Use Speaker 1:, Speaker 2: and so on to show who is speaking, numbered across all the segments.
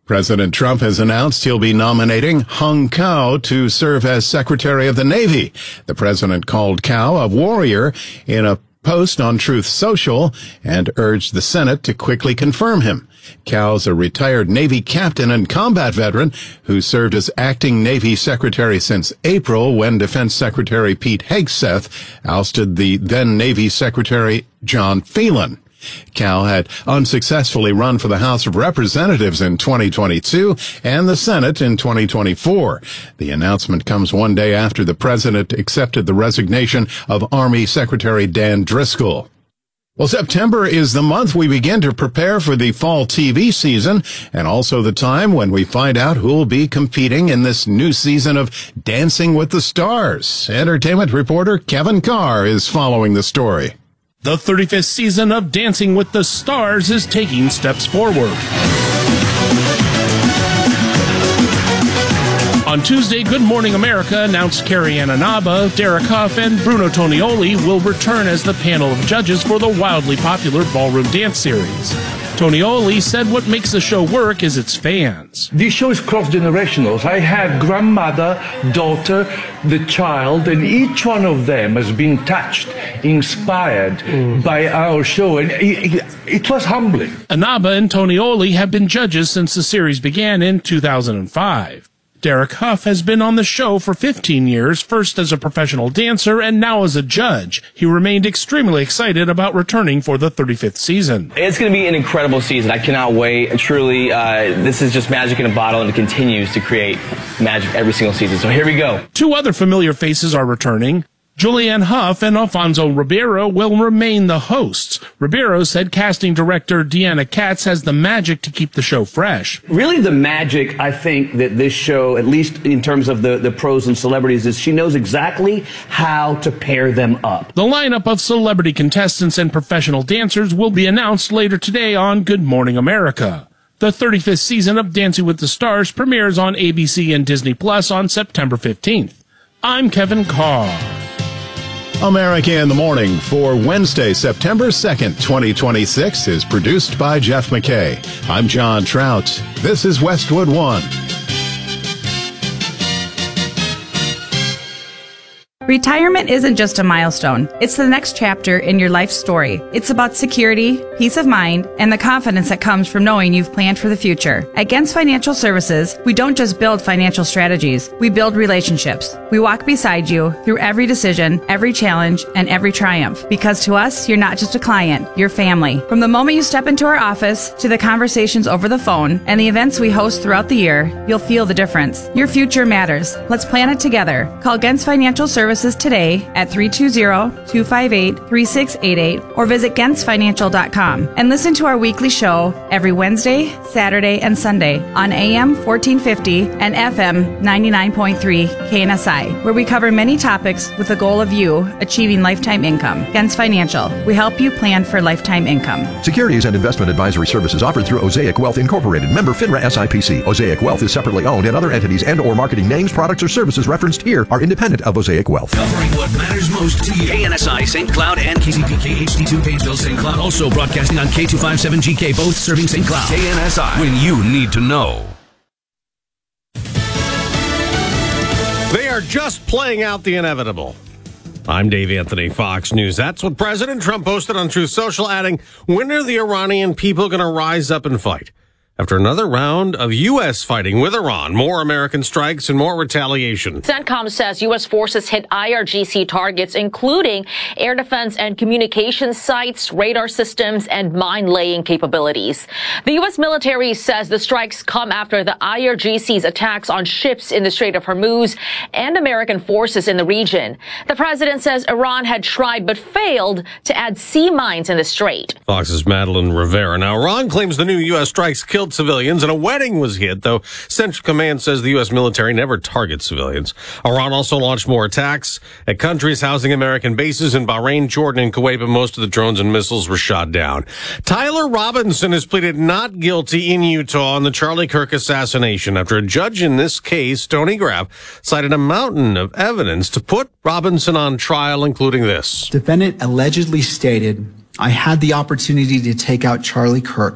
Speaker 1: President Trump has announced he'll be nominating Hung Cao to serve as Secretary of the Navy. The president called Cao a warrior in a post on Truth Social and urged the Senate to quickly confirm him. Cao's a retired Navy captain and combat veteran who served as acting Navy Secretary since April when Defense Secretary Pete Hegseth ousted the then Navy Secretary John Phelan. Cao had unsuccessfully run for the House of Representatives in 2022 and the Senate in 2024. The announcement comes one day after the president accepted the resignation of Army Secretary Dan Driscoll. Well, September is the month we begin to prepare for the fall TV season and also the time when we find out who'll be competing in this new season of Dancing with the Stars. Entertainment reporter Kevin Carr is following the story.
Speaker 2: The 35th season of Dancing with the Stars is taking steps forward. On Tuesday, Good Morning America announced Carrie Ann Inaba, Derek Hough, and Bruno Tonioli will return as the panel of judges for the wildly popular ballroom dance series. Tonioli said what makes the show work is its fans.
Speaker 3: This show is cross-generational. I have grandmother, daughter, the child, and each one of them has been touched, inspired by our show, and it was humbling.
Speaker 2: Inaba and Tonioli have been judges since the series began in 2005. Derek Hough has been on the show for 15 years, first as a professional dancer and now as a judge. He remained extremely excited about returning for the 35th season.
Speaker 4: It's going to be an incredible season. I cannot wait. Truly, this is just magic in a bottle, and it continues to create magic every single season. So here we go.
Speaker 2: Two other familiar faces are returning. Julianne Hough and Alfonso Ribeiro will remain the hosts. Ribeiro said casting director Deanna Katz has the magic to keep the show fresh.
Speaker 5: Really the magic, I think, that this show, at least in terms of the pros and celebrities, is she knows exactly how to pair them up.
Speaker 2: The lineup of celebrity contestants and professional dancers will be announced later today on Good Morning America. The 35th season of Dancing with the Stars premieres on ABC and Disney Plus on September 15th. I'm Kevin Carr.
Speaker 1: America in the Morning for Wednesday, September 2nd, 2026 is produced by Jeff McKay. I'm John Trout. This is Westwood One.
Speaker 6: Retirement isn't just a milestone. It's the next chapter in your life story. It's about security, peace of mind, and the confidence that comes from knowing you've planned for the future. At Gens Financial Services, we don't just build financial strategies. We build relationships. We walk beside you through every decision, every challenge, and every triumph. Because to us, you're not just a client, you're family. From the moment you step into our office to the conversations over the phone and the events we host throughout the year, you'll feel the difference. Your future matters. Let's plan it together. Call Gens Financial Services today at 320-258-3688 or visit GensFinancial.com and listen to our weekly show every Wednesday, Saturday, and Sunday on AM 1450 and FM 99.3 KNSI, where we cover many topics with the goal of you achieving lifetime income. Gens Financial, we help you plan for lifetime income.
Speaker 7: Securities and investment advisory services offered through Osaic Wealth Incorporated, member FINRA SIPC. Osaic Wealth is separately owned, and other entities and or marketing names, products, or services referenced here are independent of Osaic Wealth.
Speaker 8: Covering what matters most to you. KNSI St. Cloud and KCPK HD2 Painesville St. Cloud. Also broadcasting on K257GK, both serving St. Cloud. KNSI, when you need to know.
Speaker 9: They are just playing out the inevitable. I'm Dave Anthony, Fox News. That's what President Trump posted on Truth Social, adding, when are the Iranian people going to rise up and fight? After another round of U.S. fighting with Iran, more American strikes and more retaliation.
Speaker 10: CENTCOM says U.S. forces hit IRGC targets, including air defense and communications sites, radar systems, and mine-laying capabilities. The U.S. military says the strikes come after the IRGC's attacks on ships in the Strait of Hormuz and American forces in the region. The president says Iran had tried but failed to add sea mines in the strait.
Speaker 9: Fox's Madeline Rivera. Now, Iran claims the new U.S. strikes killed civilians and a wedding was hit, though Central Command says the U.S. military never targets civilians. Iran also launched more attacks at countries housing American bases in Bahrain, Jordan, and Kuwait, but most of the drones and missiles were shot down. Tyler Robinson has pleaded not guilty in Utah on the Charlie Kirk assassination after a judge in this case, Tony Graff, cited a mountain of evidence to put Robinson on trial, including this.
Speaker 11: Defendant allegedly stated, "I had the opportunity to take out Charlie Kirk,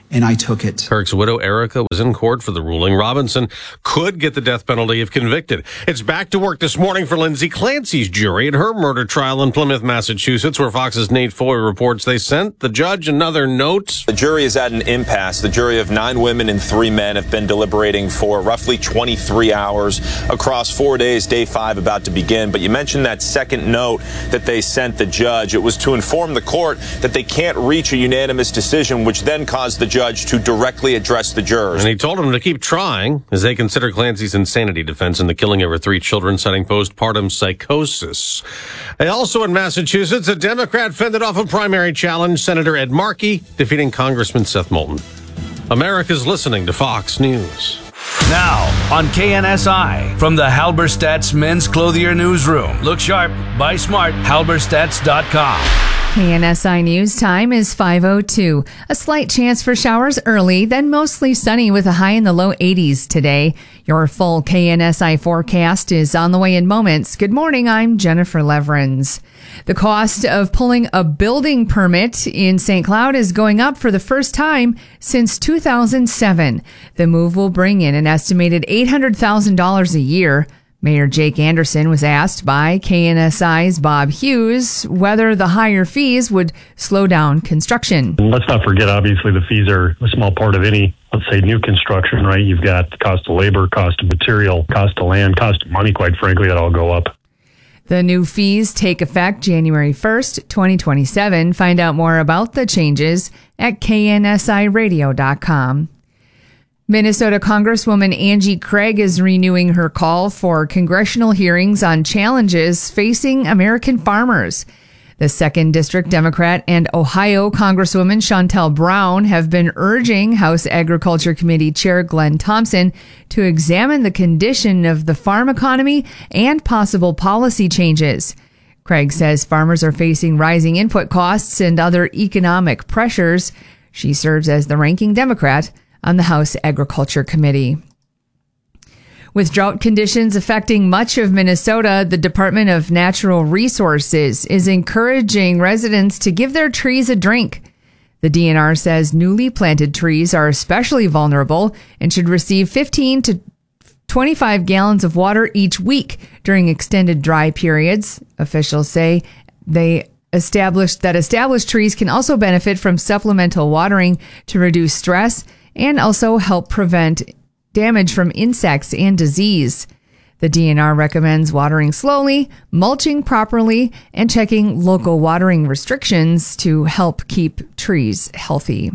Speaker 11: and I took it.
Speaker 9: Kirk's widow, Erica, was in court for the ruling. Robinson could get the death penalty if convicted. It's back to work this morning for Lindsay Clancy's jury at her murder trial in Plymouth, Massachusetts, where Fox's Nate Foy reports they sent the judge another note.
Speaker 12: The jury is at an impasse. The jury of 9 women and 3 men have been deliberating for roughly 23 hours across 4 days, day 5 about to begin. But you mentioned that second note that they sent the judge. It was to inform the court that they can't reach a unanimous decision, which then caused the judge to directly address the jurors.
Speaker 9: And he told them to keep trying as they consider Clancy's insanity defense in the killing of her 3 children, citing postpartum psychosis. Also in Massachusetts, a Democrat fended off a primary challenge, Senator Ed Markey, defeating Congressman Seth Moulton. America's listening to Fox News.
Speaker 8: Now, on KNSI, from the Halberstadt's Men's Clothier Newsroom. Look sharp, buy smart, halberstadts.com.
Speaker 13: KNSI News time is 5:02. A slight chance for showers early, then mostly sunny with a high in the low 80s today. Your full KNSI forecast is on the way in moments. Good morning, I'm Jennifer Leverins. The cost of pulling a building permit in St. Cloud is going up for the first time since 2007. The move will bring in an estimated $800,000 a year. Mayor Jake Anderson was asked by KNSI's Bob Hughes whether the higher fees would slow down construction.
Speaker 14: And let's not forget, obviously, the fees are a small part of any, let's say, new construction, right? You've got the cost of labor, cost of material, cost of land, cost of money, quite frankly, that all go up.
Speaker 13: The new fees take effect January 1st, 2027. Find out more about the changes at knsiradio.com. Minnesota Congresswoman Angie Craig is renewing her call for congressional hearings on challenges facing American farmers. The 2nd District Democrat and Ohio Congresswoman Shontel Brown have been urging House Agriculture Committee Chair Glenn Thompson to examine the condition of the farm economy and possible policy changes. Craig says farmers are facing rising input costs and other economic pressures. She serves as the ranking Democrat on the House Agriculture Committee. With drought conditions affecting much of Minnesota, the Department of Natural Resources is encouraging residents to give their trees a drink. The DNR says newly planted trees are especially vulnerable and should receive 15 to 25 gallons of water each week during extended dry periods. Officials say established trees can also benefit from supplemental watering to reduce stress and also help prevent damage from insects and disease. The DNR recommends watering slowly, mulching properly, and checking local watering restrictions to help keep trees healthy.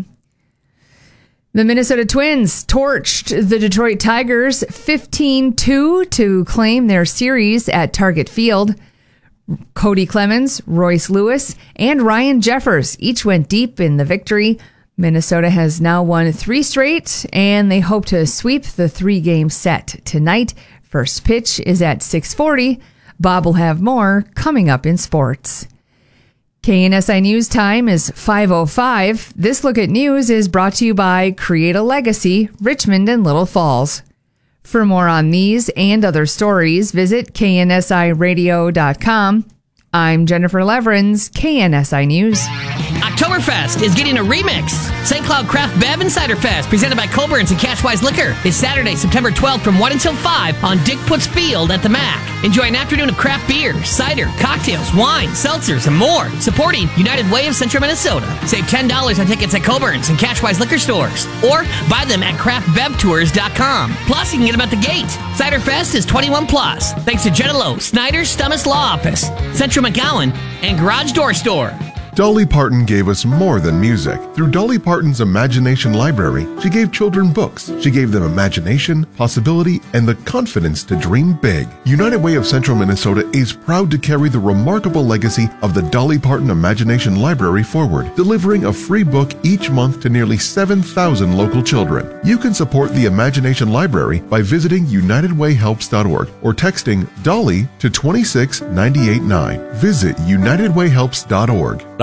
Speaker 13: The Minnesota Twins torched the Detroit Tigers 15-2 to claim their series at Target Field. Cody Clemens, Royce Lewis, and Ryan Jeffers each went deep in the victory. Minnesota has now won 3 straight, and they hope to sweep the 3-game set tonight. First pitch is at 6:40. Bob will have more coming up in sports. KNSI News time is 5:05. This look at news is brought to you by Create a Legacy, Richmond and Little Falls. For more on these and other stories, visit knsiradio.com. I'm Jennifer Leverins, KNSI News.
Speaker 15: Oktoberfest is getting a remix. St. Cloud Craft Bev and Cider Fest, presented by Coborn's and Cashwise Liquor, is Saturday, September 12th from 1 until 5 on Dick Putz Field at the MAC. Enjoy an afternoon of craft beer, cider, cocktails, wine, seltzers, and more. Supporting United Way of Central Minnesota. Save $10 on tickets at Coborn's and Cashwise Liquor stores. Or buy them at craftbevtours.com. Plus, you can get them at the gate. Cider Fest is 21 plus. Thanks to Jenna Lowe, Snyder's Stummis Law Office, Central McGowan, and Garage Door Store.
Speaker 16: Dolly Parton gave us more than music. Through Dolly Parton's Imagination Library, she gave children books. She gave them imagination, possibility, and the confidence to dream big. United Way of Central Minnesota is proud to carry the remarkable legacy of the Dolly Parton Imagination Library forward, delivering a free book each month to nearly 7,000 local children. You can support the Imagination Library by visiting UnitedWayHelps.org or texting Dolly to 26989. Visit UnitedWayHelps.org.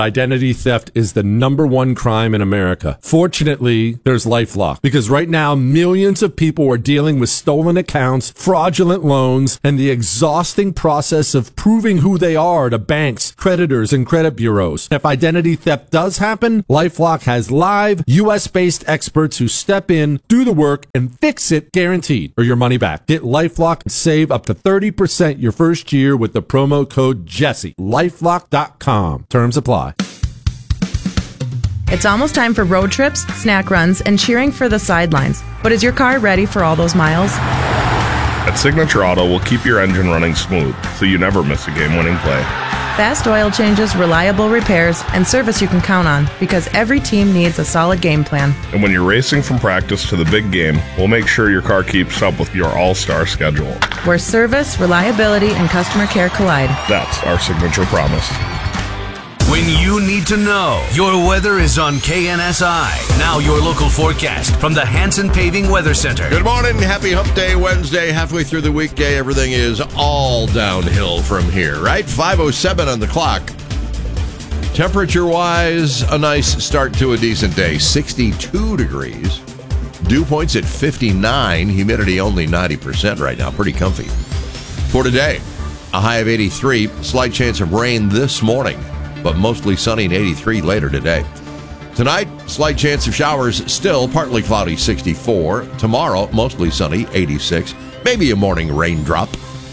Speaker 11: identity theft is the #1 crime in America. Fortunately, there's LifeLock, because right now millions of people are dealing with stolen accounts, fraudulent loans, and the exhausting process of proving who they are to banks, creditors, and credit bureaus. If identity theft does happen, LifeLock has live, U.S.-based experts who step in, do the work, and fix it guaranteed, or your money back. Get LifeLock and save up to 30% your first year with the promo code Jesse. LifeLock.com. Terms apply.
Speaker 17: It's almost time for road trips, snack runs, and cheering for the sidelines. But is your car ready for all those miles?
Speaker 18: At Signature Auto, we'll keep your engine running smooth, so you never miss a game-winning play.
Speaker 17: Fast oil changes, reliable repairs, and service you can count on, because every team needs a solid game plan.
Speaker 18: And when you're racing from practice to the big game, we'll make sure your car keeps up with your all-star schedule.
Speaker 17: Where service, reliability, and customer care collide.
Speaker 18: That's our signature promise.
Speaker 8: When you need to know, your weather is on KNSI. Now your local forecast from the Hanson Paving Weather Center.
Speaker 19: Good morning. Happy Hump Day Wednesday. Halfway through the weekday, everything is all downhill from here, right? 5:07 on the clock. Temperature-wise, a nice start to a decent day. 62 degrees. Dew points at 59. Humidity only 90% right now. Pretty comfy. For today, a high of 83. Slight chance of rain this morning, but mostly sunny and 83 later today. Tonight, slight chance of showers, still partly cloudy, 64. Tomorrow, mostly sunny, 86. Maybe a morning raindrop.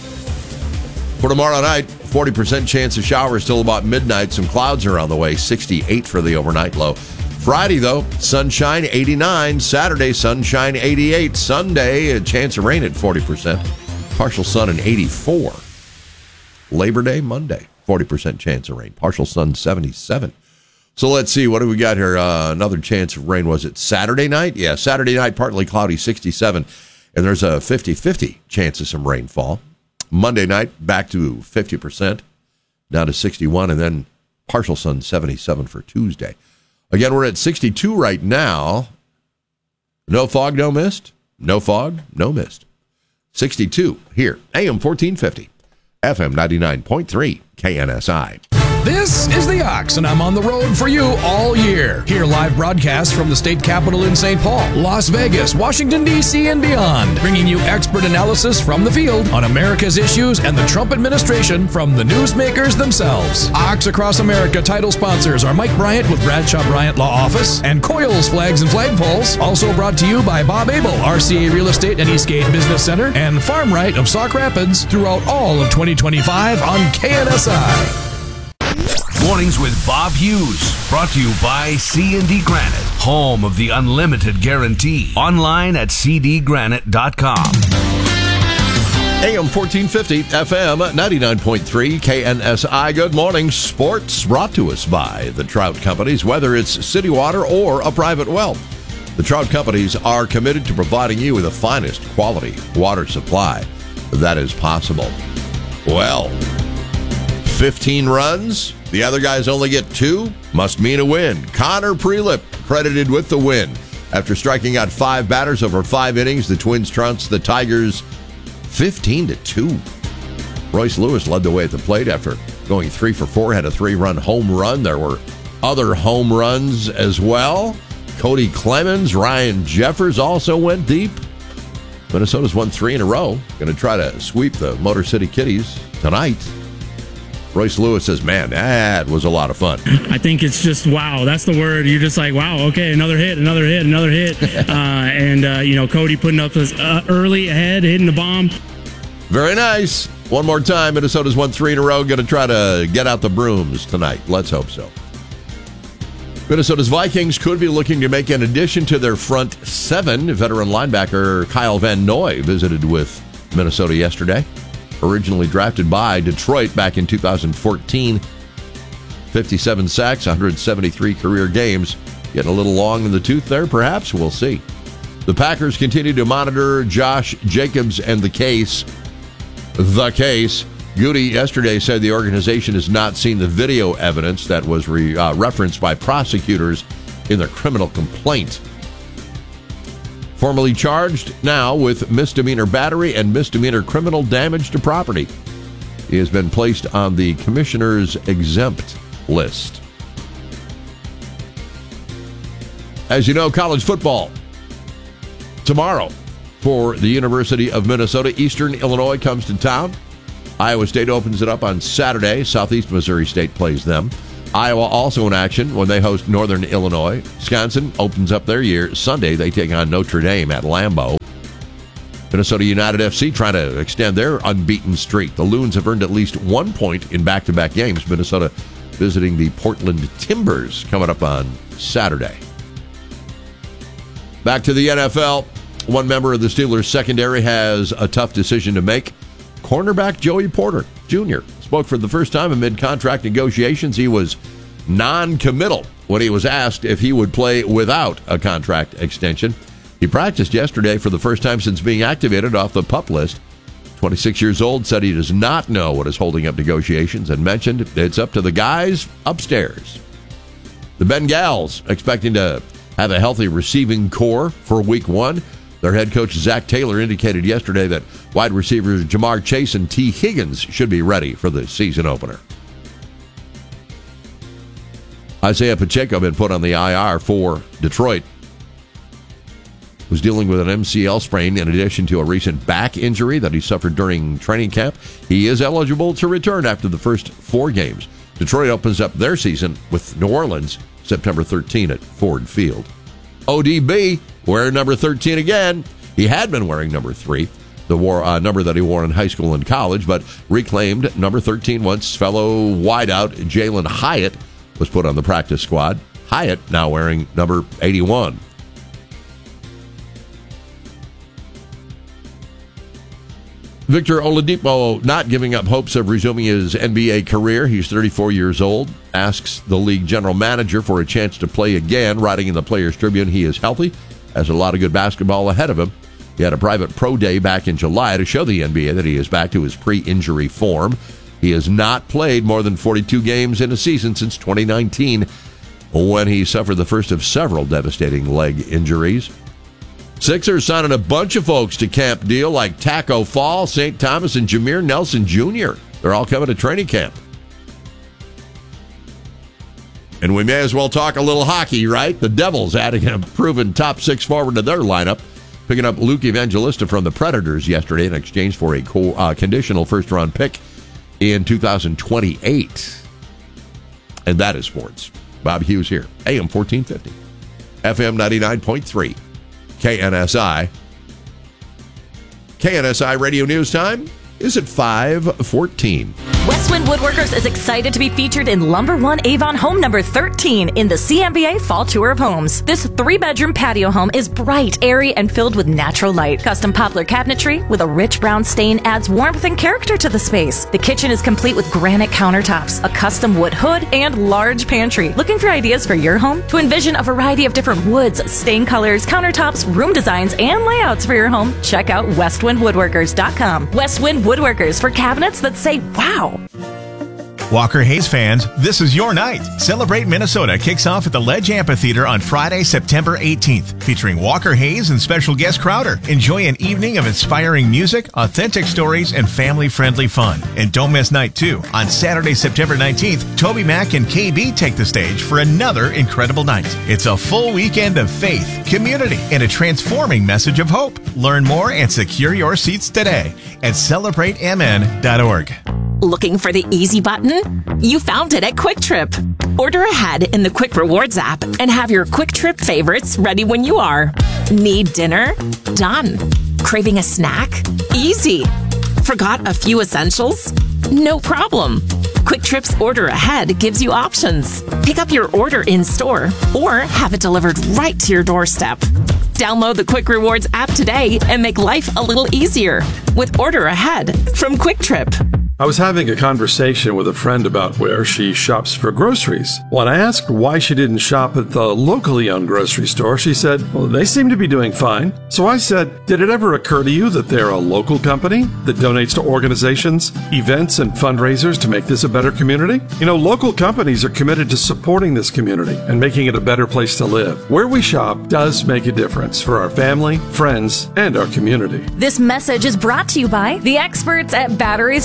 Speaker 19: For tomorrow night, 40% chance of showers till about midnight. Some clouds are on the way, 68 for the overnight low. Friday, though, sunshine, 89. Saturday, sunshine, 88. Sunday, a chance of rain at 40%. Partial sun and 84. Labor Day, Monday. 40% chance of rain. Partial sun, 77. So let's see. What do we got here? Another chance of rain. Was it Saturday night? Yeah, Saturday night, partly cloudy, 67. And there's a 50-50 chance of some rainfall. Monday night, back to 50%, down to 61. And then partial sun, 77 for Tuesday. Again, we're at 62 right now. No fog, no mist. No fog, no mist. 62 here. AM 1450. FM 99.3 KNSI.
Speaker 20: This is The Ox, and I'm on the road for you all year. Hear live broadcasts from the state capitol in St. Paul, Las Vegas, Washington, D.C., and beyond, bringing you expert analysis from the field on America's issues and the Trump administration from the newsmakers themselves. Ox Across America title sponsors are Mike Bryant with Bradshaw Bryant Law Office and Coyle's Flags and Flagpoles. Also brought to you by Bob Abel, RCA Real Estate and Eastgate Business Center, and Farm Right of Sauk Rapids throughout all of 2025 on KNSI.
Speaker 8: Mornings with Bob Hughes, brought to you by C&D Granite, home of the unlimited guarantee. Online at cdgranite.com.
Speaker 19: AM 1450, FM 99.3 KNSI. Good morning. Sports brought to us by the Trout Companies, whether it's city water or a private well. The Trout Companies are committed to providing you with the finest quality water supply that is possible. Well, 15 runs. The other guys only get 2. Must mean a win. Connor Prelip credited with the win. After striking out 5 batters over 5 innings, the Twins trounced the Tigers 15-2. Royce Lewis led the way at the plate after going 3 for 4, had a 3-run home run. There were other home runs as well. Cody Clemens, Ryan Jeffers also went deep. Minnesota's won 3 in a row. Going to try to sweep the Motor City Kitties tonight. Royce Lewis says, man, that was a lot of fun.
Speaker 21: I think it's just, wow, that's the word. You're just like, wow, okay, another hit. And Cody putting up this early ahead, hitting the bomb.
Speaker 19: Very nice. One more time, Minnesota's won 3 in a row. Going to try to get out the brooms tonight. Let's hope so. Minnesota's Vikings could be looking to make an addition to their front 7. Veteran linebacker Kyle Van Noy visited with Minnesota yesterday. Originally drafted by Detroit back in 2014. 57 sacks, 173 career games. Getting a little long in the tooth there, perhaps. We'll see. The Packers continue to monitor Josh Jacobs and the case. Goody yesterday said the organization has not seen the video evidence that was referenced by prosecutors in their criminal complaint. Formally charged now with misdemeanor battery and misdemeanor criminal damage to property. He has been placed on the commissioner's exempt list. As you know, college football tomorrow for the University of Minnesota. Eastern Illinois comes to town. Iowa State opens it up on Saturday. Southeast Missouri State plays them. Iowa also in action when they host Northern Illinois. Wisconsin opens up their year Sunday. They take on Notre Dame at Lambeau. Minnesota United FC trying to extend their unbeaten streak. The Loons have earned at least 1 point in back-to-back games. Minnesota visiting the Portland Timbers coming up on Saturday. Back to the NFL. One member of the Steelers secondary has a tough decision to make. Cornerback Joey Porter Jr. spoke for the first time amid contract negotiations. He was non-committal when he was asked if he would play without a contract extension. He practiced yesterday for the first time since being activated off the PUP list. 26 years old, said he does not know what is holding up negotiations and mentioned it's up to the guys upstairs. The Bengals expecting to have a healthy receiving core for week 1. Their head coach, Zach Taylor, indicated yesterday that wide receivers Jamar Chase and T. Higgins should be ready for the season opener. Isaiah Pacheco been put on the IR for Detroit. Was dealing with an MCL sprain in addition to a recent back injury that he suffered during training camp. He is eligible to return after the first 4 games. Detroit opens up their season with New Orleans September 13 at Ford Field. ODB wearing number 13 again. He had been wearing number 3, the number that he wore in high school and college, but reclaimed number 13 once fellow wideout Jalen Hyatt was put on the practice squad. Hyatt now wearing number 81. Victor Oladipo not giving up hopes of resuming his NBA career. He's 34 years old. Asks the league general manager for a chance to play again. Writing in the Players Tribune, he is healthy, has a lot of good basketball ahead of him. He had a private pro day back in July to show the NBA that he is back to his pre-injury form. He has not played more than 42 games in a season since 2019, when he suffered the first of several devastating leg injuries. Sixers signing a bunch of folks to camp deal like Taco Fall, St. Thomas, and Jameer Nelson Jr. They're all coming to training camp. And we may as well talk a little hockey, right? The Devils adding a proven top 6 forward to their lineup, picking up Luke Evangelista from the Predators yesterday in exchange for a conditional first-round pick in 2028. And that is sports. Bob Hughes here, AM 1450, FM 99.3. KNSI. KNSI Radio News Time is at 5:14.
Speaker 3: Westwind Woodworkers is excited to be featured in Lumber One Avon home number 13 in the CMBA Fall Tour of Homes. This 3-bedroom patio home is bright, airy, and filled with natural light. Custom poplar cabinetry with a rich brown stain adds warmth and character to the space. The kitchen is complete with granite countertops, a custom wood hood, and large pantry. Looking for ideas for your home? To envision a variety of different woods, stain colors, countertops, room designs, and layouts for your home, check out westwindwoodworkers.com. Westwind Woodworkers, for cabinets that say wow.
Speaker 22: Walker Hayes fans, this is your night. Celebrate Minnesota kicks off at the Ledge Amphitheater on Friday, September 18th, featuring Walker Hayes and special guest Crowder. Enjoy an evening of inspiring music, authentic stories, and family-friendly fun. And don't miss night 2. On Saturday, September 19th, Toby Mac and KB take the stage for another incredible night. It's a full weekend of faith, community, and a transforming message of hope. Learn more and secure your seats today at celebratemn.org.
Speaker 23: Looking for the easy button? You found it at Quick Trip. Order ahead in the Quick Rewards app and have your Quick Trip favorites ready when you are. Need dinner? Done. Craving a snack? Easy. Forgot a few essentials? No problem. Quick Trip's Order Ahead gives you options. Pick up your order in store or have it delivered right to your doorstep. Download the Quick Rewards app today and make life a little easier with Order Ahead from Quick Trip.
Speaker 24: I was having a conversation with a friend about where she shops for groceries. When I asked why she didn't shop at the locally owned grocery store, she said, well, they seem to be doing fine. So I said, did it ever occur to you that they're a local company that donates to organizations, events, and fundraisers to make this a better community? You know, local companies are committed to supporting this community and making it a better place to live. Where we shop does make a difference for our family, friends, and our community.
Speaker 3: This message is brought to you by the experts at Batteries Plus.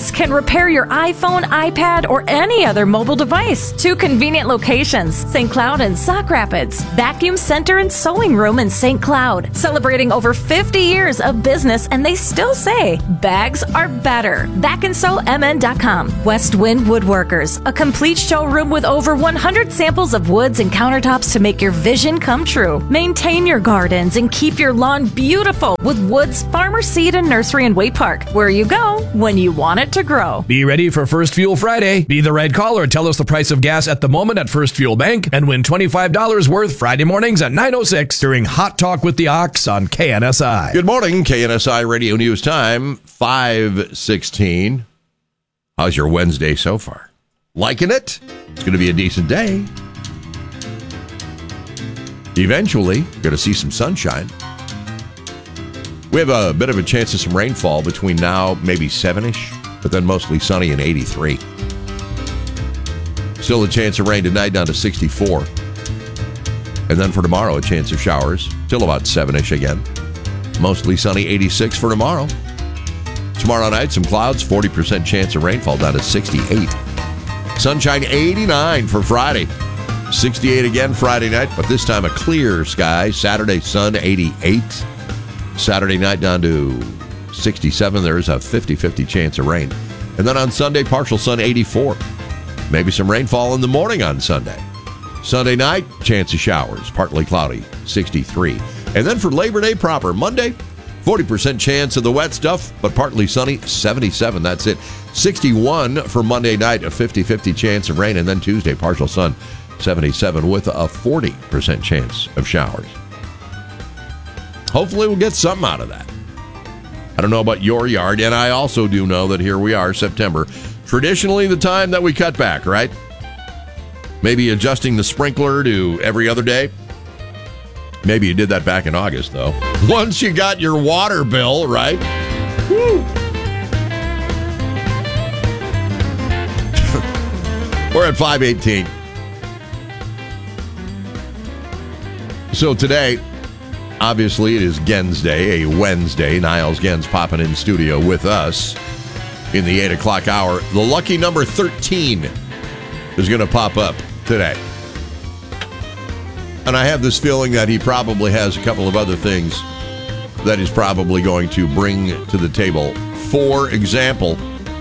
Speaker 3: Service can repair your iPhone, iPad, or any other mobile device. 2 convenient locations, St. Cloud and Sauk Rapids. Vacuum Center and Sewing Room in St. Cloud. Celebrating over 50 years of business, and they still say bags are better. BackandSewMN.com. West Wind Woodworkers, a complete showroom with over 100 samples of woods and countertops to make your vision come true. Maintain your gardens and keep your lawn beautiful with Woods Farmer Seed and Nursery in Waite Park, where you go when you want it to grow.
Speaker 20: Be ready for First Fuel Friday. Be the right caller and tell us the price of gas at the moment at First Fuel Bank and win $25 worth Friday mornings at 9:06 during Hot Talk with the Ox on KNSI.
Speaker 19: Good morning, KNSI Radio News Time, 5:16. How's your Wednesday so far? Liking it? It's going to be a decent day. Eventually, going to see some sunshine. We have a bit of a chance of some rainfall between now, maybe 7-ish, but then mostly sunny and 83. Still a chance of rain tonight down to 64. And then for tomorrow, a chance of showers, till about 7-ish again. Mostly sunny, 86 for tomorrow. Tomorrow night, some clouds, 40% chance of rainfall down to 68. Sunshine, 89 for Friday. 68 again Friday night, but this time a clear sky. Saturday, sun, 88. Saturday night down to 67. There's a 50-50 chance of rain. And then on Sunday, partial sun, 84. Maybe some rainfall in the morning on Sunday. Sunday night, chance of showers, partly cloudy, 63. And then for Labor Day proper, Monday, 40% chance of the wet stuff, but partly sunny, 77. That's it. 61 for Monday night, a 50-50 chance of rain. And then Tuesday, partial sun, 77 with a 40% chance of showers. Hopefully we'll get something out of that. I don't know about your yard, and I also do know that here we are, September. Traditionally the time that we cut back, right? Maybe adjusting the sprinkler to every other day. Maybe you did that back in August, though. Once you got your water bill, right? Woo. We're at 5:18. So today, obviously, it is Gens Day, a Wednesday. Niles Gens popping in studio with us in the 8 o'clock hour. The lucky number 13 is going to pop up today. And I have this feeling that he probably has a couple of other things that he's probably going to bring to the table. For example,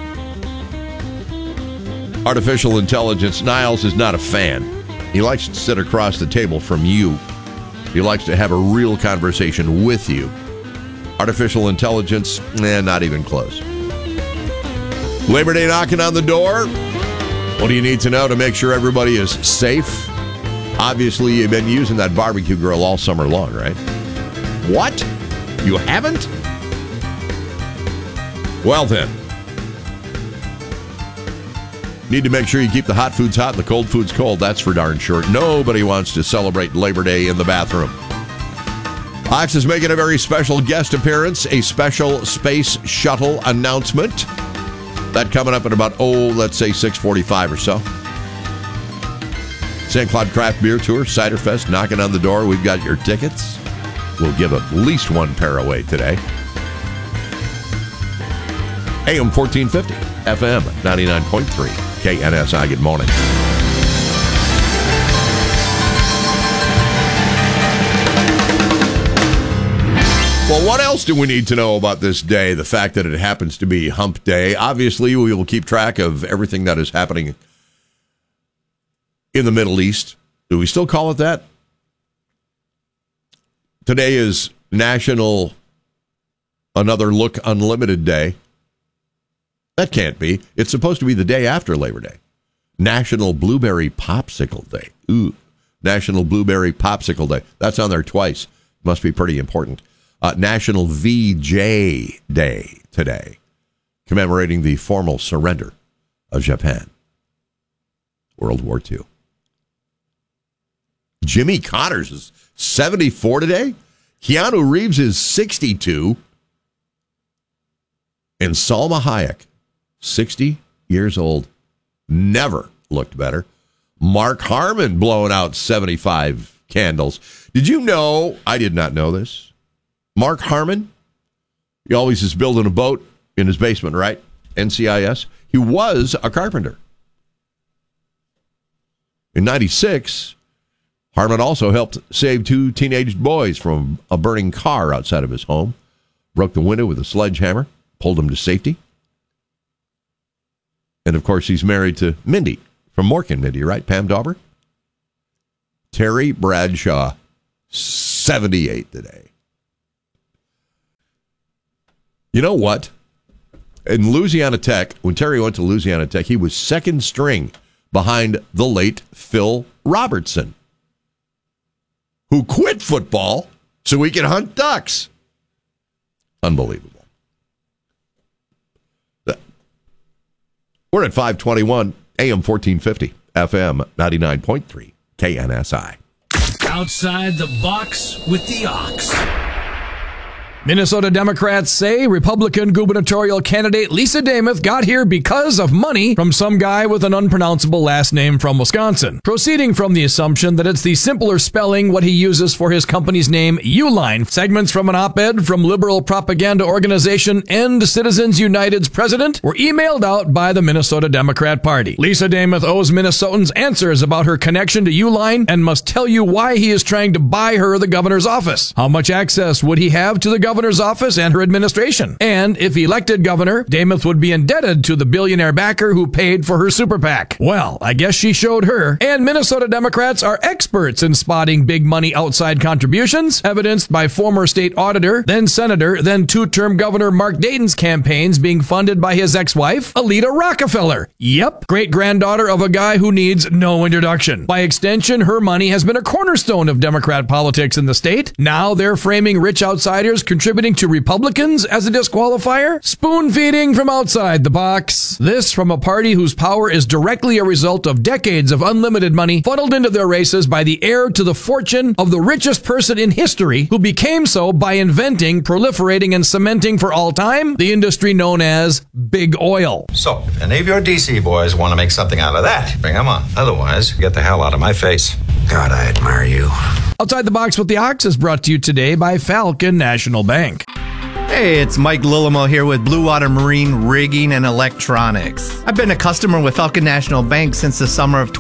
Speaker 19: artificial intelligence. Niles is not a fan. He likes to sit across the table from you. He likes to have a real conversation with you. Artificial intelligence, not even close. Labor Day knocking on the door. What do you need to know to make sure everybody is safe? Obviously, you've been using that barbecue grill all summer long, right? What? You haven't? Well then. Need to make sure you keep the hot foods hot and the cold foods cold. That's for darn sure. Nobody wants to celebrate Labor Day in the bathroom. Ox is making a very special guest appearance, a special space shuttle announcement. That coming up at about, let's say 6:45 or so. St. Cloud Craft Beer Tour, Cider Fest, knocking on the door. We've got your tickets. We'll give at least one pair away today. AM 1450, FM 99.3, KNSI. Good morning. Well, what else do we need to know about this day? The fact that it happens to be Hump Day. Obviously, we will keep track of everything that is happening in the Middle East. Do we still call it that? Today is National Another Look Unlimited Day. That can't be. It's supposed to be the day after Labor Day. National Blueberry Popsicle Day. Ooh, National Blueberry Popsicle Day. That's on there twice. Must be pretty important. National VJ Day today, commemorating the formal surrender of Japan. World War II. Jimmy Connors is 74 today. Keanu Reeves is 62. And Salma Hayek, 60 years old. Never looked better. Mark Harmon blowing out 75 candles. Did you know, I did not know this, Mark Harmon, he always is building a boat in his basement, right? NCIS. He was a carpenter. In 96, Harmon also helped save 2 teenage boys from a burning car outside of his home. Broke the window with a sledgehammer, pulled them to safety. And, of course, he's married to Mindy from Mork and Mindy, right? Pam Dauber? Terry Bradshaw, 78 today. You know what? In Louisiana Tech, when Terry went to Louisiana Tech, he was second string behind the late Phil Robertson, who quit football so he could hunt ducks. Unbelievable. We're at 521 AM 1450, FM 99.3, KNSI.
Speaker 8: Outside the box with the Ox.
Speaker 20: Minnesota Democrats say Republican gubernatorial candidate Lisa Demuth got here because of money from some guy with an unpronounceable last name from Wisconsin. Proceeding from the assumption that it's the simpler spelling what he uses for his company's name, Uline. Segments from an op-ed from liberal propaganda organization End Citizens United's president were emailed out by the Minnesota Democrat Party. Lisa Demuth owes Minnesotans answers about her connection to Uline and must tell you why he is trying to buy her the governor's office. How much access would he have to the governor's office and her administration? And if elected governor, Demuth would be indebted to the billionaire backer who paid for her super PAC. Well, I guess she showed her. And Minnesota Democrats are experts in spotting big money outside contributions, evidenced by former state auditor, then senator, then 2-term governor Mark Dayton's campaigns being funded by his ex-wife, Alita Rockefeller. Yep, great-granddaughter of a guy who needs no introduction. By extension, her money has been a cornerstone of Democrat politics in the state. Now they're framing rich outsiders contributing to Republicans as a disqualifier? Spoon-feeding from outside the box. This from a party whose power is directly a result of decades of unlimited money funneled into their races by the heir to the fortune of the richest person in history, who became so by inventing, proliferating, and cementing for all time the industry known as big oil.
Speaker 1: So, if any of your DC boys want to make something out of that, bring them on. Otherwise, get the hell out of my face. God, I admire you.
Speaker 20: Outside the Box with the Ox is brought to you today by Falcon National Bank.
Speaker 2: Hey, it's Mike Lillimo here with Blue Water Marine Rigging and Electronics. I've been a customer with Falcon National Bank since the summer of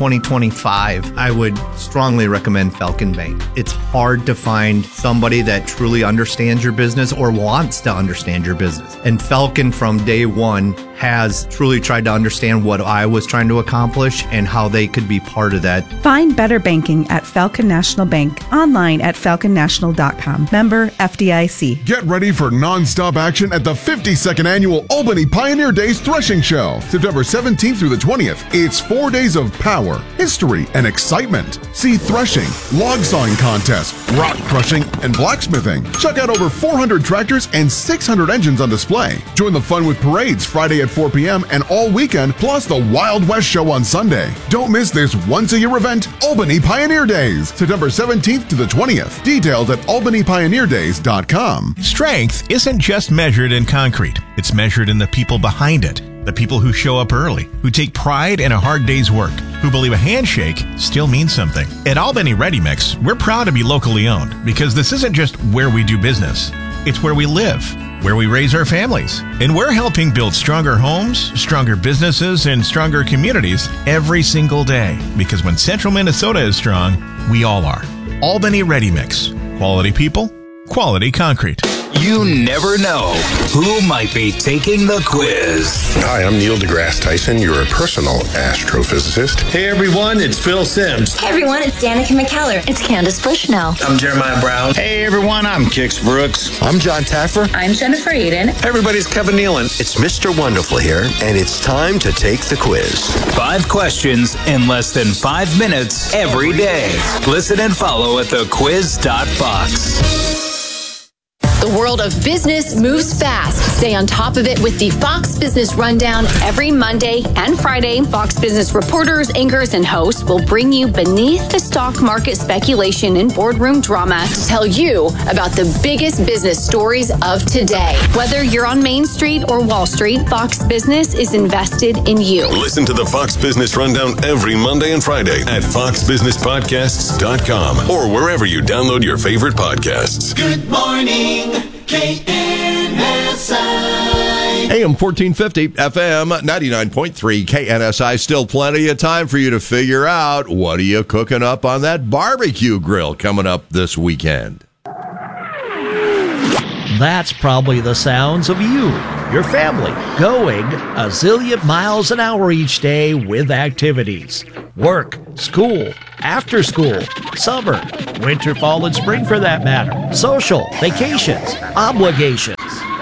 Speaker 2: 2025. I would strongly recommend Falcon Bank. It's hard to find somebody that truly understands your business or wants to understand your business. And Falcon from day one has truly tried to understand what I was trying to accomplish and how they could be part of that.
Speaker 4: Find better banking at Falcon National Bank, online at falconnational.com. Member FDIC.
Speaker 16: Get ready for non-stop action at the 52nd Annual Albany Pioneer Days Threshing Show, September 17th through the 20th. It's 4 days of power, history, and excitement. See threshing, log sawing contests, rock crushing, and blacksmithing. Check out over 400 tractors and 600 engines on display. Join the fun with parades Friday at 4 p.m. and all weekend, plus the Wild West Show on Sunday. Don't miss this once-a-year event, Albany Pioneer Days, September 17th to the 20th. Details at albanypioneerdays.com.
Speaker 22: Strength isn't just measured in concrete. It's measured in the people behind it. The people who show up early, who take pride in a hard day's work, who believe a handshake still means something. At Albany Ready Mix, we're proud to be locally owned because this isn't just where we do business. It's where we live, where we raise our families. And we're helping build stronger homes, stronger businesses, and stronger communities every single day. Because when Central Minnesota is strong, we all are. Albany Ready Mix. Quality people, quality concrete.
Speaker 8: You never know who might be taking the quiz.
Speaker 5: Hi, I'm Neil deGrasse Tyson, your personal astrophysicist.
Speaker 25: Hey everyone, it's Phil Sims.
Speaker 26: Hey everyone, it's Danica McKellar. It's Candace Bushnell.
Speaker 25: I'm Jeremiah Brown.
Speaker 27: Hey everyone, I'm Kix Brooks.
Speaker 28: I'm John Taffer.
Speaker 26: I'm Jennifer Aiden.
Speaker 25: Hey everybody's Kevin Nealon.
Speaker 5: It's Mr. Wonderful here, and it's time to take the quiz.
Speaker 8: 5 questions in less than 5 minutes every day. Listen and follow at thequiz.fox.
Speaker 29: The world of business moves fast. Stay on top of it with the Fox Business Rundown every Monday and Friday. Fox Business reporters, anchors, and hosts will bring you beneath the stock market speculation and boardroom drama to tell you about the biggest business stories of today. Whether you're on Main Street or Wall Street, Fox Business is invested in you.
Speaker 5: Listen to the Fox Business Rundown every Monday and Friday at foxbusinesspodcasts.com or wherever you download your favorite podcasts.
Speaker 30: Good morning, KNSI.
Speaker 19: AM 1450, FM 99.3, KNSI. Still plenty of time for you to figure out what are you cooking up on that barbecue grill coming up this weekend.
Speaker 6: That's probably the sounds of you, your family, going a zillion miles an hour each day with activities. Work, school, after school, summer, winter, fall, and spring for that matter. Social, vacations, obligations.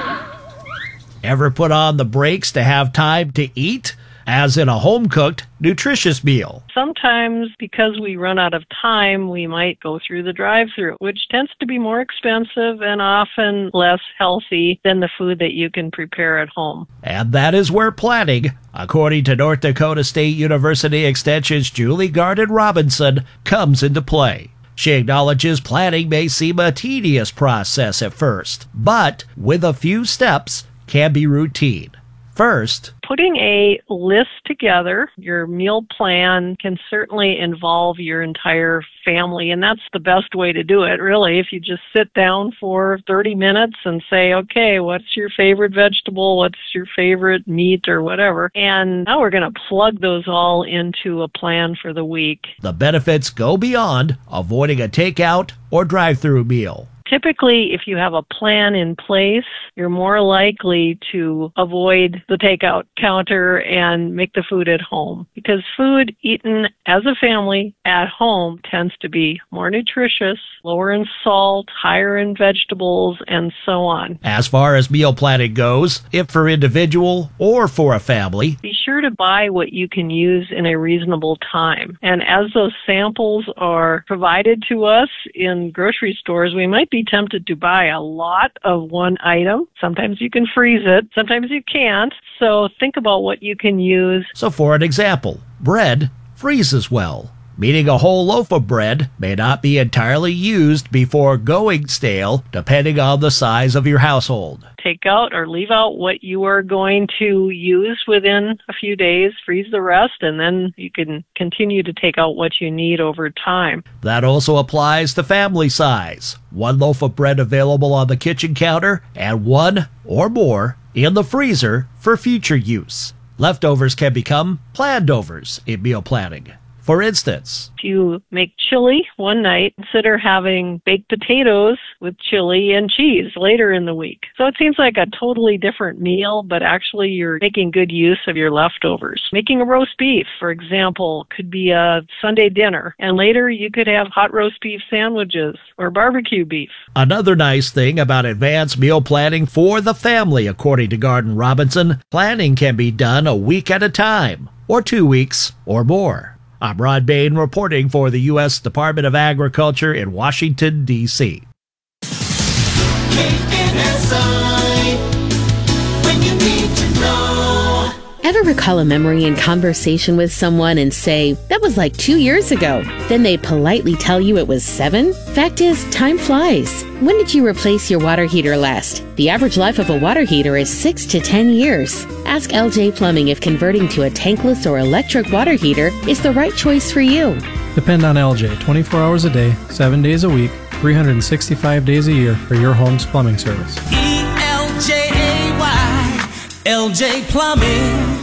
Speaker 6: Ever put on the brakes to have time to eat? As in a home-cooked, nutritious meal.
Speaker 7: Sometimes, because we run out of time, we might go through the drive-thru, which tends to be more expensive and often less healthy than the food that you can prepare at home.
Speaker 6: And that is where planning, according to North Dakota State University Extension's Julie Garden Robinson, comes into play. She acknowledges planning may seem a tedious process at first, but with a few steps can be routine. First,
Speaker 7: putting a list together, your meal plan can certainly involve your entire family, and that's the best way to do it, really. If you just sit down for 30 minutes and say, okay, what's your favorite vegetable? What's your favorite meat or whatever? And now we're going to plug those all into a plan for the week.
Speaker 6: The benefits go beyond avoiding a takeout or drive-through meal.
Speaker 7: Typically, if you have a plan in place, you're more likely to avoid the takeout counter and make the food at home. Because food eaten as a family at home tends to be more nutritious, lower in salt, higher in vegetables, and so on.
Speaker 6: As far as meal planning goes, if for individual or for a family,
Speaker 7: be sure to buy what you can use in a reasonable time. And as those samples are provided to us in grocery stores, we might be tempted to buy a lot of one item. Sometimes you can freeze it, sometimes you can't. So think about what you can use.
Speaker 6: So for an example, bread freezes well, meaning a whole loaf of bread may not be entirely used before going stale, depending on the size of your household.
Speaker 7: Take out or leave out what you are going to use within a few days, freeze the rest, and then you can continue to take out what you need over time.
Speaker 6: That also applies to family size. One loaf of bread available on the kitchen counter and one or more in the freezer for future use. Leftovers can become planned-overs in meal planning. For instance,
Speaker 7: if you make chili one night, consider having baked potatoes with chili and cheese later in the week. So it seems like a totally different meal, but actually you're making good use of your leftovers. Making a roast beef, for example, could be a Sunday dinner, and later you could have hot roast beef sandwiches or barbecue beef.
Speaker 6: Another nice thing about advanced meal planning for the family, according to Garden Robinson, planning can be done a week at a time, or 2 weeks, or more. I'm Rod Bain reporting for the U.S. Department of Agriculture in Washington, D.C.
Speaker 9: Ever recall a memory in conversation with someone and say, that was like 2 years ago? Then they politely tell you it was 7? Fact is, time flies. When did you replace your water heater last? The average life of a water heater is 6 to 10 years. Ask LJ Plumbing if converting to a tankless or electric water heater is the right choice for you.
Speaker 10: Depend on LJ 24 hours a day, 7 days a week, 365 days a year for your home's plumbing service.
Speaker 12: ELJAY, LJ Plumbing.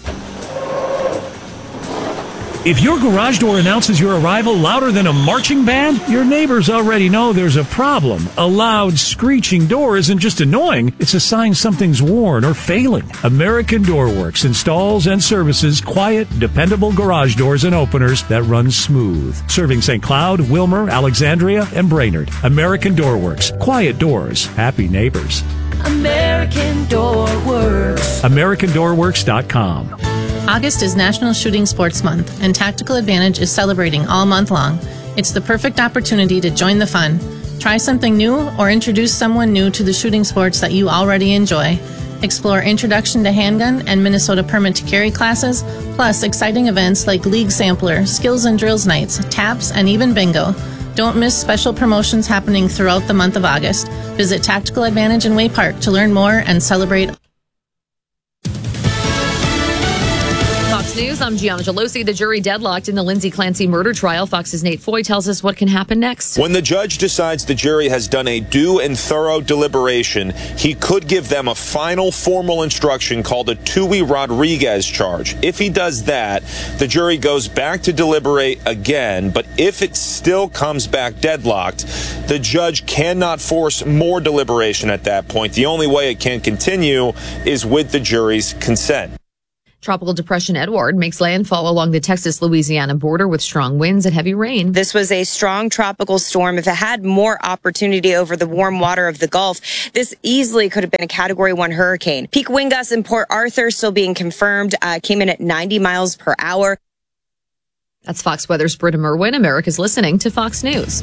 Speaker 13: If your garage door announces your arrival louder than a marching band, your neighbors already know there's a problem. A loud, screeching door isn't just annoying, it's a sign something's worn or failing. American Door Works installs and services quiet, dependable garage doors and openers that run smooth. Serving St. Cloud, Wilmer, Alexandria, and Brainerd. American Door Works. Quiet doors, happy neighbors.
Speaker 12: American Door Works.
Speaker 13: AmericanDoorWorks.com.
Speaker 14: August is National Shooting Sports Month, and Tactical Advantage is celebrating all month long. It's the perfect opportunity to join the fun. Try something new or introduce someone new to the shooting sports that you already enjoy. Explore Introduction to Handgun and Minnesota Permit to Carry classes, plus exciting events like League Sampler, Skills and Drills Nights, TAPS, and even Bingo. Don't miss special promotions happening throughout the month of August. Visit Tactical Advantage in Way Park to learn more and celebrate.
Speaker 15: Fox
Speaker 3: News, I'm Gianna Gelosi. The jury deadlocked in the Lindsay Clancy murder trial. Fox's Nate Foy tells us what can happen next.
Speaker 11: When the judge decides the jury has done a due and thorough deliberation, he could give them a final formal instruction called a Tui Rodriguez charge. If he does that, the jury goes back to deliberate again. But if it still comes back deadlocked, the judge cannot force more deliberation at that point. The only way it can continue is with the jury's consent.
Speaker 3: Tropical Depression Edward makes landfall along the Texas-Louisiana border with strong winds and heavy rain.
Speaker 15: This was a strong tropical storm. If it had more opportunity over the warm water of the Gulf, this easily could have been a Category 1 hurricane. Peak wind gusts in Port Arthur still being confirmed, came in at 90 miles per hour.
Speaker 3: That's Fox Weather's Britta Merwin. America's listening to Fox News.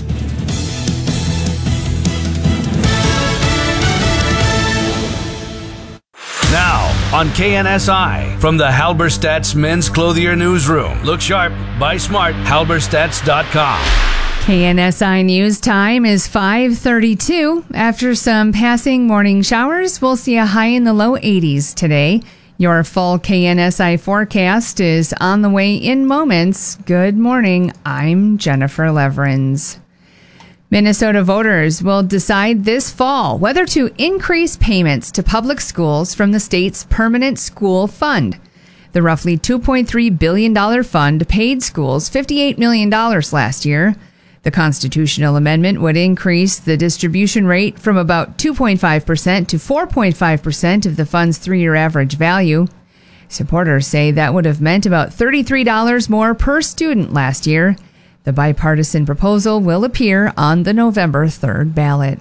Speaker 8: Now, on KNSI, from the Halberstadt's Men's Clothier Newsroom. Look sharp, buy smart, halberstadts.com.
Speaker 17: KNSI News time is 5:32. After some passing morning showers, we'll see a high in the low 80s today. Your full KNSI forecast is on the way in moments. Good morning. I'm Jennifer Leverins. Minnesota voters will decide this fall whether to increase payments to public schools from the state's Permanent School Fund. The roughly $2.3 billion fund paid schools $58 million last year. The constitutional amendment would increase the distribution rate from about 2.5% to 4.5% of the fund's three-year average value. Supporters say that would have meant about $33 more per student last year. The bipartisan proposal will appear on the November 3rd ballot.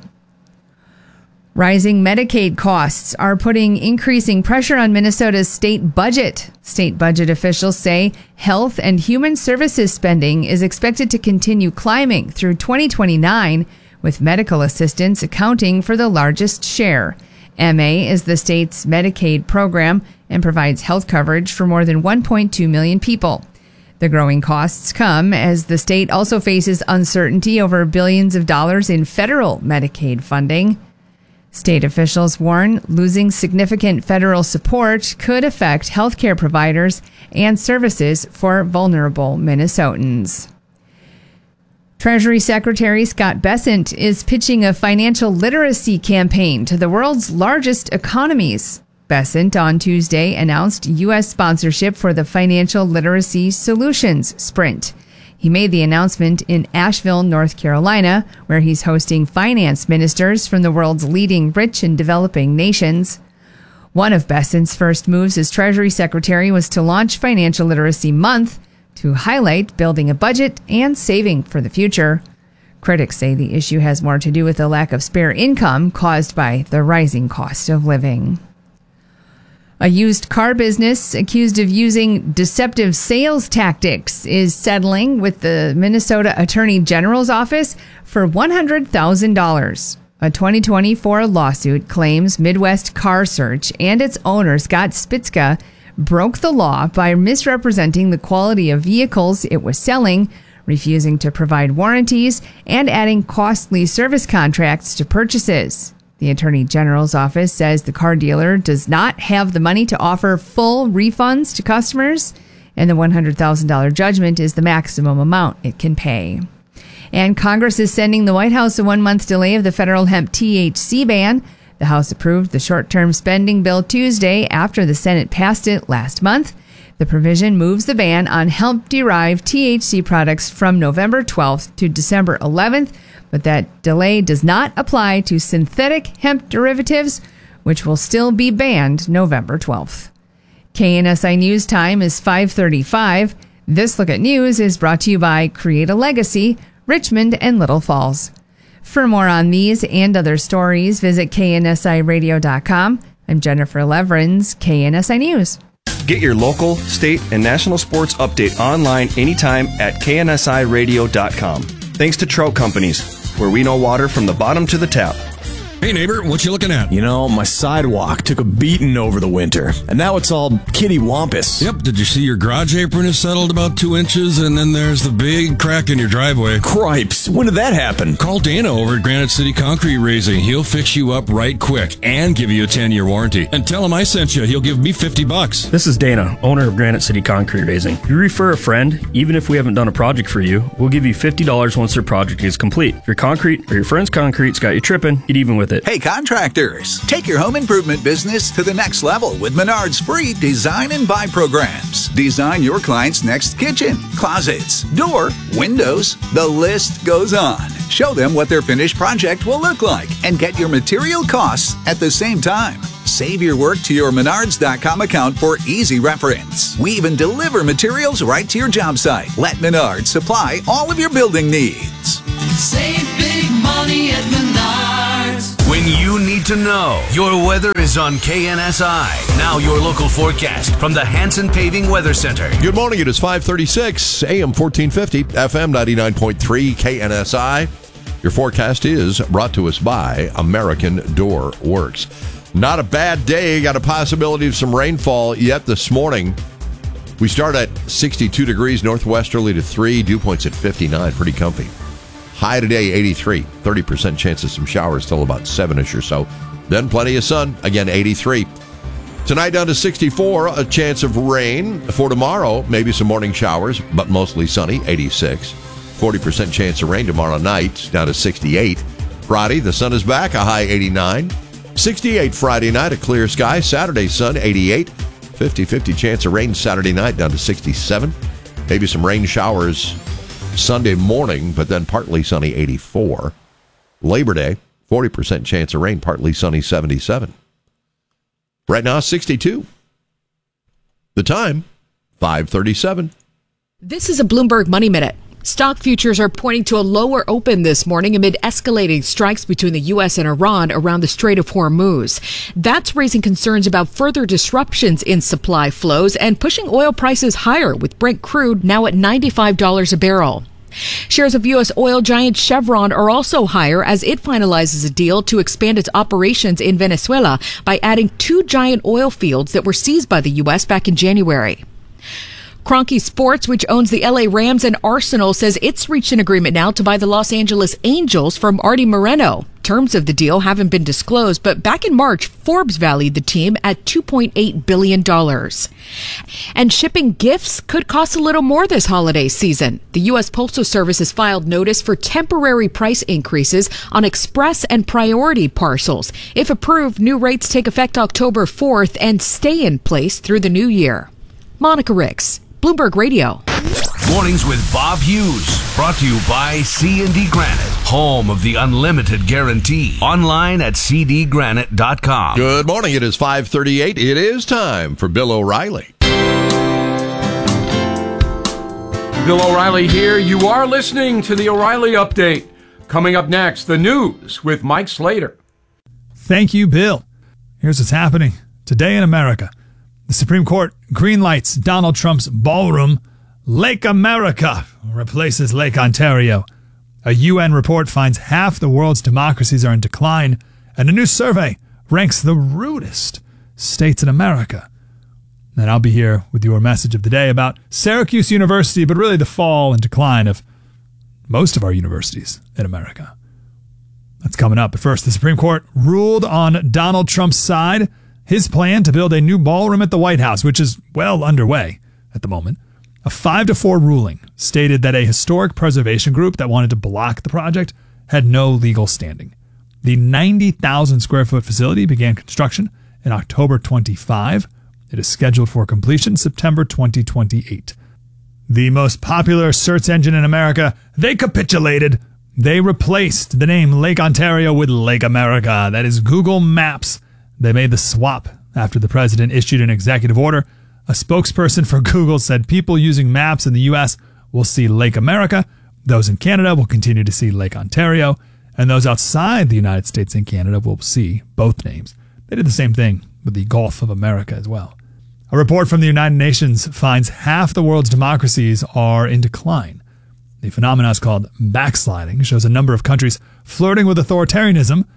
Speaker 17: Rising Medicaid costs are putting increasing pressure on Minnesota's state budget. State budget officials say health and human services spending is expected to continue climbing through 2029, with medical assistance accounting for the largest share. MA is the state's Medicaid program and provides health coverage for more than 1.2 million people. The growing costs come as the state also faces uncertainty over billions of dollars in federal Medicaid funding. State officials warn losing significant federal support could affect healthcare providers and services for vulnerable Minnesotans. Treasury Secretary Scott Bessent is pitching a financial literacy campaign to the world's largest economies. Bessent on Tuesday announced U.S. sponsorship for the Financial Literacy Solutions Sprint. He made the announcement in Asheville, North Carolina, where he's hosting finance ministers from the world's leading rich and developing nations. One of Bessent's first moves as Treasury Secretary was to launch Financial Literacy Month to highlight building a budget and saving for the future. Critics say the issue has more to do with the lack of spare income caused by the rising cost of living. A used car business accused of using deceptive sales tactics is settling with the Minnesota Attorney General's office for $100,000. A 2024 lawsuit claims Midwest Car Search and its owner, Scott Spitzka, broke the law by misrepresenting the quality of vehicles it was selling, refusing to provide warranties, and adding costly service contracts to purchases. The Attorney General's office says the car dealer does not have the money to offer full refunds to customers, and the $100,000 judgment is the maximum amount it can pay. And Congress is sending the White House a 1-month delay of the federal hemp THC ban. The House approved the short-term spending bill Tuesday after the Senate passed it last month. The provision moves the ban on hemp-derived THC products from November 12th to December 11th, but that delay does not apply to synthetic hemp derivatives, which will still be banned November 12th. KNSI News time is 5:35. This Look at News is brought to you by Create a Legacy, Richmond and Little Falls. For more on these and other stories, visit KNSIRadio.com. I'm Jennifer Leverins, KNSI News.
Speaker 18: Get your local, state, and national sports update online anytime at KNSIRadio.com. Thanks to Trout Companies, where we know water from the bottom to the tap.
Speaker 1: Hey neighbor, what you looking at?
Speaker 2: You know, my sidewalk took a beating over the winter, and now it's all kitty wampus.
Speaker 1: Yep, did you see your garage apron is settled about 2 inches, and then there's the big crack in your driveway?
Speaker 2: Cripes, when did that happen?
Speaker 1: Call Dana over at Granite City Concrete Raising. He'll fix you up right quick and give you a 10-year warranty. And tell him I sent you. He'll give me $50.
Speaker 2: This is Dana, owner of Granite City Concrete Raising. If you refer a friend, even if we haven't done a project for you, we'll give you $50 once their project is complete. If your concrete or your friend's concrete's got you tripping, get even with it.
Speaker 4: Hey, contractors, take your home improvement business to the next level with Menard's free design and buy programs. Design your client's next kitchen, closets, door, windows. The list goes on. Show them what their finished project will look like and get your material costs at the same time. Save your work to your Menards.com account for easy reference. We even deliver materials right to your job site. Let Menards supply all of your building needs.
Speaker 12: Save big money at Menards.
Speaker 8: When you need to know, your weather is on KNSI. Now your local forecast from the Hanson Paving Weather Center.
Speaker 19: Good morning. It is 5:36, AM 1450, FM 99.3, KNSI. Your forecast is brought to us by American Door Works. Not a bad day. Got a possibility of some rainfall yet this morning. We start at 62 degrees northwesterly to 3. Dew points at 59. Pretty comfy. High today, 83. 30% chance of some showers till about 7-ish or so. Then plenty of sun. Again, 83. Tonight down to 64. A chance of rain. For tomorrow, maybe some morning showers, but mostly sunny, 86. 40% chance of rain tomorrow night, down to 68. Friday, the sun is back, a high 89. 68 Friday night, a clear sky. Saturday, sun, 88. 50-50 chance of rain Saturday night, down to 67. Maybe some rain showers Sunday morning, but then partly sunny, 84. Labor Day, 40% chance of rain, partly sunny, 77. Right now, 62. The time, 5:37.
Speaker 16: This is a Bloomberg Money Minute. Stock futures are pointing to a lower open this morning amid escalating strikes between the U.S. and Iran around the Strait of Hormuz. That's raising concerns about further disruptions in supply flows and pushing oil prices higher, with Brent crude now at $95 a barrel. Shares of U.S. oil giant Chevron are also higher as it finalizes a deal to expand its operations in Venezuela by adding 2 giant oil fields that were seized by the U.S. back in January. Kroenke Sports, which owns the LA Rams and Arsenal, says it's reached an agreement now to buy the Los Angeles Angels from Artie Moreno. Terms of the deal haven't been disclosed, but back in March, Forbes valued the team at $2.8 billion. And shipping gifts could cost a little more this holiday season. The U.S. Postal Service has filed notice for temporary price increases on express and priority parcels. If approved, new rates take effect October 4th and stay in place through the new year. Monica Ricks, Bloomberg Radio.
Speaker 8: Mornings with Bob Hughes, brought to you by C&D Granite, home of the unlimited guarantee. Online at cdgranite.com.
Speaker 19: Good morning. It is 5:38. It is time for Bill O'Reilly.
Speaker 20: Bill O'Reilly here. You are listening to the O'Reilly Update. Coming up next, the news with Mike Slater.
Speaker 21: Thank you, Bill. Here's what's happening today in America. The Supreme Court greenlights Donald Trump's ballroom. Lake America replaces Lake Ontario. A UN report finds half the world's democracies are in decline, and a new survey ranks the rudest states in America. And I'll be here with your message of the day about Syracuse University, but really the fall and decline of most of our universities in America. That's coming up. But first, the Supreme Court ruled on Donald Trump's side. His plan to build a new ballroom at the White House, which is well underway at the moment. A 5-4 ruling stated that a historic preservation group that wanted to block the project had no legal standing. The 90,000 square foot facility began construction in October 25. It is scheduled for completion September 2028. The most popular search engine in America, they capitulated. They replaced the name Lake Ontario with Lake America. That is Google Maps. They made the swap after the president issued an executive order. A spokesperson for Google said people using maps in the U.S. will see Lake America. Those in Canada will continue to see Lake Ontario. And those outside the United States and Canada will see both names. They did the same thing with the Gulf of America as well. A report from the United Nations finds half the world's democracies are in decline. The phenomenon is called backsliding, shows a number of countries flirting with authoritarianism.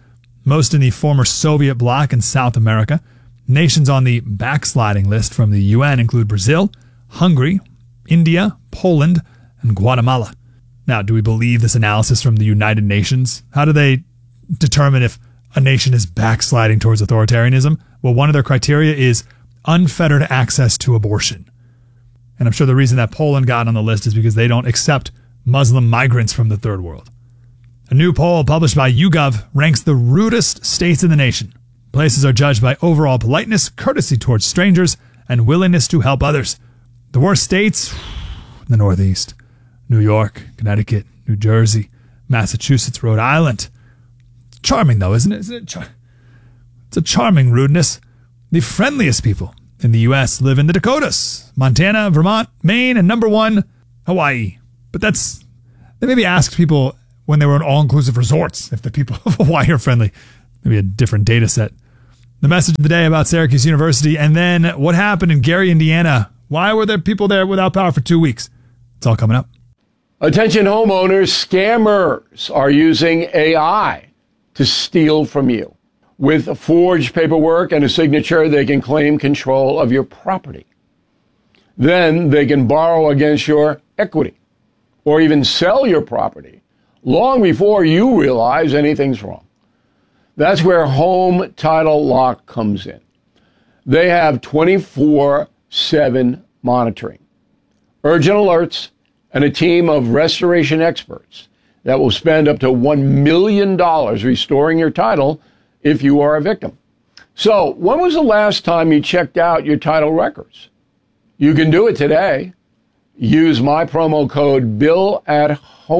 Speaker 21: most in the former Soviet bloc in South America. Nations on the backsliding list from the UN include Brazil, Hungary, India, Poland, and Guatemala. Now, do we believe this analysis from the United Nations? How do they determine if a nation is backsliding towards authoritarianism? Well, one of their criteria is unfettered access to abortion. And I'm sure the reason that Poland got on the list is because they don't accept Muslim migrants from the third world. A new poll published by YouGov ranks the rudest states in the nation. Places are judged by overall politeness, courtesy towards strangers, and willingness to help others. The worst states, the Northeast. New York, Connecticut, New Jersey, Massachusetts, Rhode Island. It's charming, though, isn't it? It's a charming rudeness. The friendliest people in the U.S. live in the Dakotas, Montana, Vermont, Maine, and number 1, Hawaii. But they maybe asked people when they were in all-inclusive resorts if the people of Hawaii are friendly. Maybe a different data set. The message of the day about Syracuse University, and then what happened in Gary, Indiana. Why were there people there without power for 2 weeks? It's all coming up.
Speaker 20: Attention homeowners, scammers are using AI to steal from you. With forged paperwork and a signature, they can claim control of your property. Then they can borrow against your equity or even sell your property long before you realize anything's wrong. That's where Home Title Lock comes in. They have 24/7 monitoring, urgent alerts, and a team of restoration experts that will spend up to $1 million restoring your title if you are a victim. So, when was the last time you checked out your title records? You can do it today. Use my promo code BILL at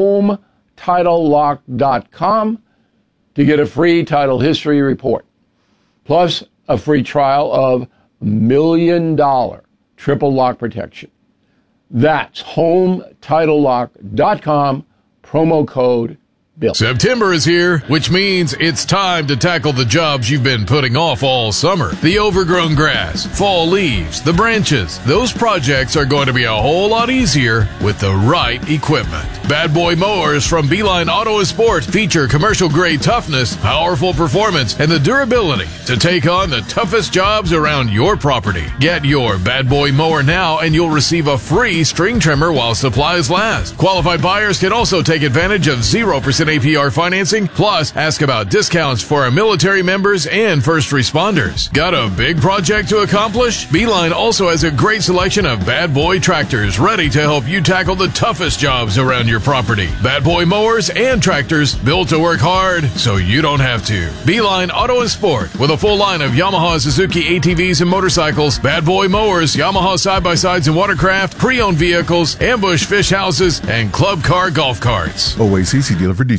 Speaker 20: HomeTitleLock.com to get a free title history report, plus a free trial of $1 million triple lock protection. That's HomeTitleLock.com, promo code BILL.
Speaker 5: September is here, which means it's time to tackle the jobs you've been putting off all summer. The overgrown grass, fall leaves, the branches. Those projects are going to be a whole lot easier with the right equipment. Bad Boy Mowers from Beeline Auto and Sport feature commercial-grade toughness, powerful performance, and the durability to take on the toughest jobs around your property. Get your Bad Boy Mower now, and you'll receive a free string trimmer while supplies last. Qualified buyers can also take advantage of 0% APR financing, plus ask about discounts for our military members and first responders. Got a big project to accomplish? Beeline also has a great selection of Bad Boy tractors ready to help you tackle the toughest jobs around your property. Bad Boy mowers and tractors built to work hard so you don't have to. Beeline Auto and Sport with a full line of Yamaha, Suzuki ATVs and motorcycles, Bad Boy mowers, Yamaha side-by-sides and watercraft, pre-owned vehicles, ambush fish houses, and club car golf carts.
Speaker 22: Always CC dealer for details.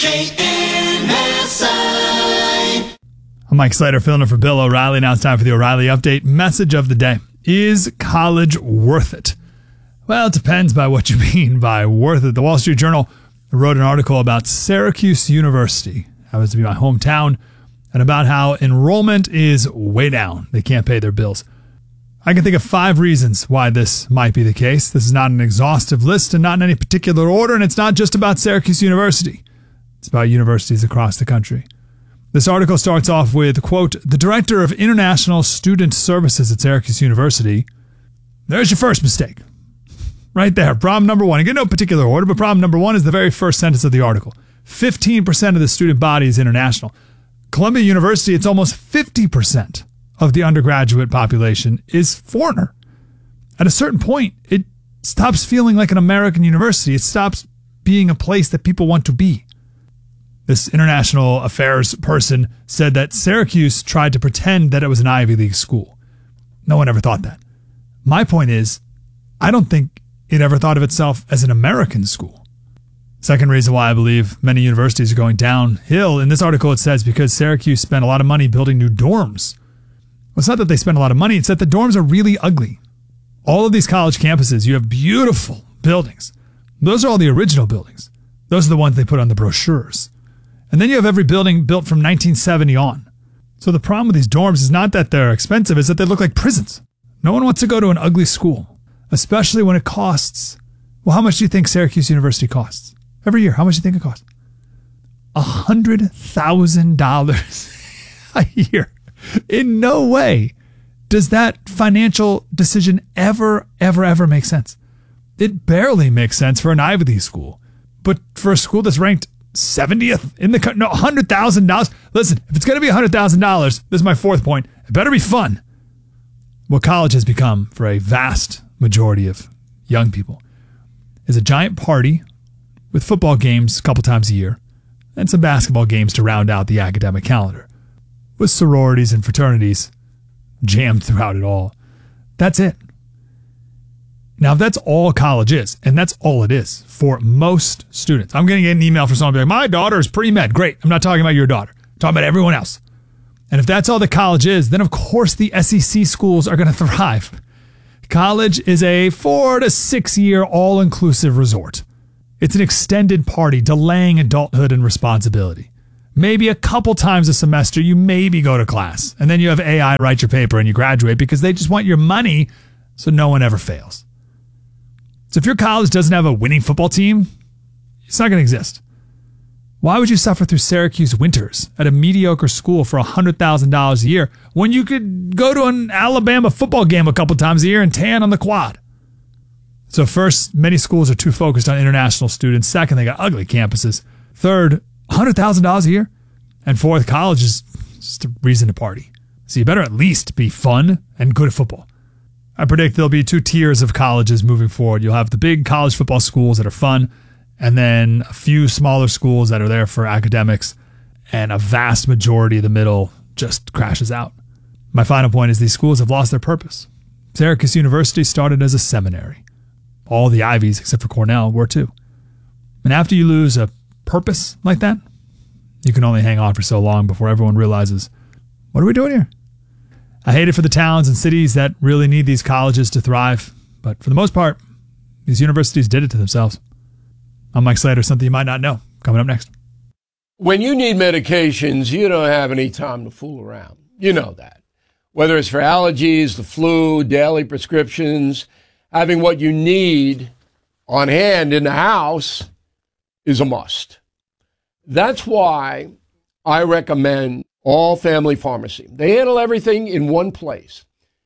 Speaker 21: I'm Mike Slater, filling in for Bill O'Reilly. Now it's time for the O'Reilly Update. Message of the day. Is college worth it? Well, it depends by what you mean by worth it. The Wall Street Journal wrote an article about Syracuse University. Happens to be my hometown, and about how enrollment is way down. They can't pay their bills. I can think of 5 reasons why this might be the case. This is not an exhaustive list and not in any particular order, and it's not just about Syracuse University. It's about universities across the country. This article starts off with, quote, the director of International Student Services at Syracuse University. There's your first mistake. Right there. Problem number 1. Again, no particular order, but problem number 1 is the very first sentence of the article. 15% of the student body is international. Columbia University, it's almost 50% of the undergraduate population is foreigner. At a certain point, it stops feeling like an American university. It stops being a place that people want to be. This international affairs person said that Syracuse tried to pretend that it was an Ivy League school. No one ever thought that. My point is, I don't think it ever thought of itself as an American school. Second reason why I believe many universities are going downhill. In this article, it says because Syracuse spent a lot of money building new dorms. Well, it's not that they spent a lot of money. It's that the dorms are really ugly. All of these college campuses, you have beautiful buildings. Those are all the original buildings. Those are the ones they put on the brochures. And then you have every building built from 1970 on. So the problem with these dorms is not that they're expensive, it's that they look like prisons. No one wants to go to an ugly school, especially when it costs. Well, how much do you think Syracuse University costs? Every year, how much do you think it costs? $100,000 a year. In no way does that financial decision ever make sense. It barely makes sense for an Ivy League school. But for a school that's ranked 70th in the country, no, $100,000. Listen, if it's going to be $100,000, this is my fourth point, it better be fun. What college has become for a vast majority of young people is a giant party with football games a couple times a year and some basketball games to round out the academic calendar, with sororities and fraternities jammed throughout it all. That's it. Now, if that's all college is, and that's all it is for most students, I'm going to get an email from someone like, my daughter is pre-med. Great. I'm not talking about your daughter. I'm talking about everyone else. And if that's all that college is, then of course the SEC schools are going to thrive. College is a 4 to 6 year all-inclusive resort. It's an extended party delaying adulthood and responsibility. Maybe a couple times a semester you maybe go to class, and then you have AI write your paper and you graduate because they just want your money so no one ever fails. So if your college doesn't have a winning football team, it's not going to exist. Why would you suffer through Syracuse winters at a mediocre school for $100,000 a year when you could go to an Alabama football game a couple times a year and tan on the quad? So first, many schools are too focused on international students. Second, they got ugly campuses. Third, $100,000 a year. And fourth, college is just a reason to party. So you better at least be fun and good at football. I predict there'll be 2 tiers of colleges moving forward. You'll have the big college football schools that are fun, and then a few smaller schools that are there for academics, and a vast majority of the middle just crashes out. My final point is these schools have lost their purpose. Syracuse University started as a seminary. All the Ivies, except for Cornell, were too. And after you lose a purpose like that, you can only hang on for so long before everyone realizes, what are we doing here? I hate it for the towns and cities that really need these colleges to thrive, but for the most part, these universities did it to themselves. I'm Mike Slater, something you might not know. Coming up next.
Speaker 20: When you need medications, you don't have any time to fool around. You know that. Whether it's for allergies, the flu, daily prescriptions, having what you need on hand in the house is a must. That's why I recommend All Family Pharmacy. They handle everything in one place.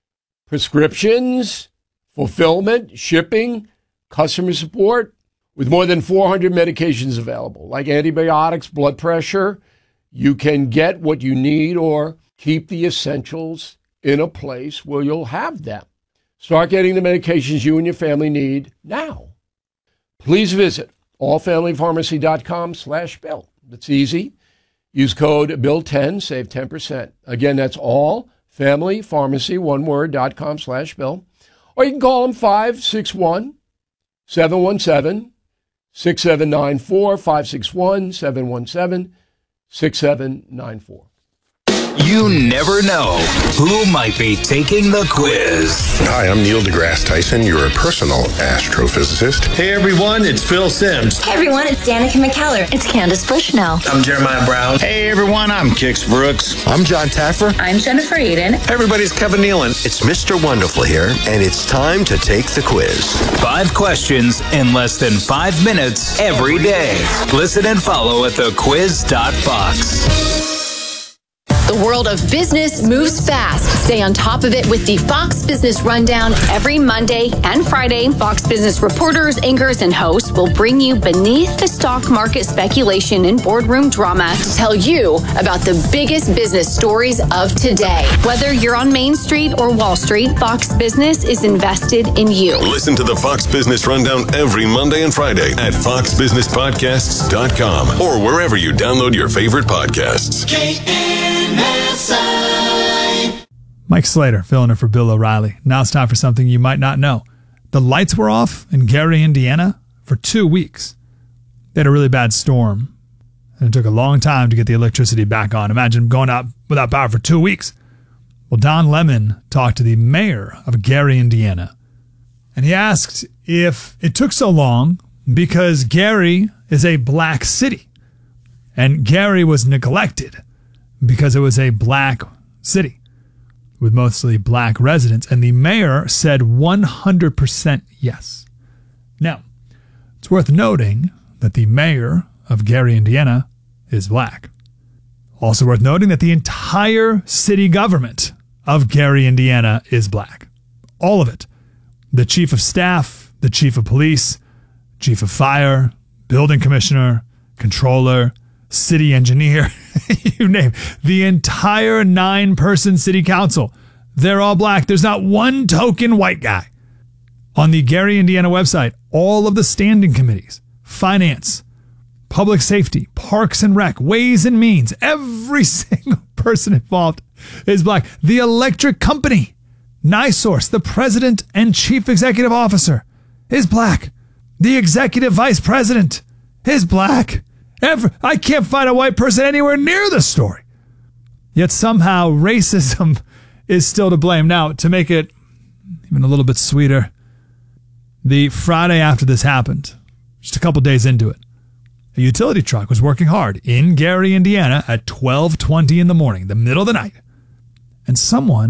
Speaker 20: Prescriptions, fulfillment, shipping, customer support, with more than 400 medications available, like antibiotics, blood pressure. You can get what you need or keep the essentials in a place where you'll have them. Start getting the medications you and your family need now. Please visit allfamilypharmacy.com/Bill. That's easy. Use code BILL10, save 10%. Again, that's allfamilypharmacy, one word, .com/Bill. Or you can call them 561-717-6794, 561-717-6794.
Speaker 8: You never know who might be taking the quiz.
Speaker 7: Hi, I'm Neil deGrasse Tyson, your personal astrophysicist.
Speaker 22: Hey everyone, it's Phil Sims.
Speaker 23: Hey everyone, it's Danica McKellar. It's Candace Bushnell.
Speaker 22: I'm Jeremiah Brown.
Speaker 24: Hey everyone, I'm Kix Brooks.
Speaker 25: I'm John Taffer.
Speaker 23: I'm Jennifer Aiden.
Speaker 24: Hey everybody, it's Kevin Nealon.
Speaker 25: It's Mr. Wonderful here, and it's time to take the quiz.
Speaker 8: 5 questions in less than 5 minutes every day. Listen and follow at thequiz.fox.
Speaker 3: The world of business moves fast. Stay on top of it with the Fox Business Rundown every Monday and Friday. Fox Business reporters, anchors, and hosts will bring you beneath the stock market speculation and boardroom drama to tell you about the biggest business stories of today. Whether you're on Main Street or Wall Street, Fox Business is invested in you.
Speaker 26: Listen to the Fox Business Rundown every Monday and Friday at foxbusinesspodcasts.com or wherever you download your favorite podcasts.
Speaker 21: Mike Slater, filling in for Bill O'Reilly. Now it's time for something you might not know. The lights were off in Gary, Indiana for 2 weeks. They had a really bad storm, and it took a long time to get the electricity back on. Imagine going out without power for 2 weeks. Well, Don Lemon talked to the mayor of Gary, Indiana, and he asked if it took so long because Gary is a black city, and Gary was neglected because it was a black city with mostly black residents. And the mayor said 100% yes. Now, it's worth noting that the mayor of Gary, Indiana is black. Also worth noting that the entire city government of Gary, Indiana is black. All of it. The chief of staff, the chief of police, chief of fire, building commissioner, controller, city engineer, you name it. The entire 9-person city council. They're all black. There's not one token white guy. On the Gary, Indiana website, all of the standing committees, finance, public safety, parks and rec, ways and means, every single person involved is black. The electric company, NiSource, the president and chief executive officer, is black. The executive vice president is black. I can't find a white person anywhere near the story. Yet somehow racism is still to blame. Now, to make it even a little bit sweeter, the Friday after this happened, just a couple days into it, a utility truck was working hard in Gary, Indiana at 12:20 in the morning, the middle of the night. And someone